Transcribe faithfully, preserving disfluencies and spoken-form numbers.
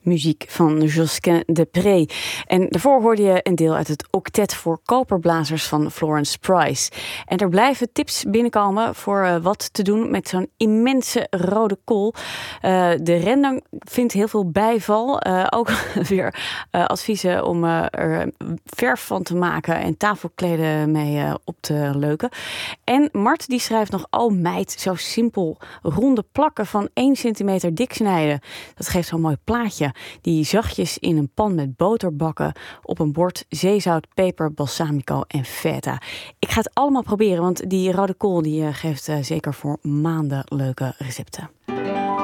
muziek van Josquin de Pré. En daarvoor hoorde je een deel uit het octet voor koperblazers van Florence Price. En er blijven tips binnenkomen voor uh, wat te doen met zo'n immense rode kool. Uh, de rendang vindt heel veel bijval. Uh, ook weer uh, adviezen om uh, er verf van te maken en tafelkleden mee uh, op te leuken. En Mart die schrijft nog, oh meid, zo simpel. Ronde plakken van één centimeter dik snijden. Dat geeft zo'n mooi plaatje. Die zachtjes in een pan met boter bakken. Op een bord zeezout, peper, balsamico en feta. Ik ga het allemaal proberen, want die rode kool die geeft uh, zeker voor maanden leuke recepten.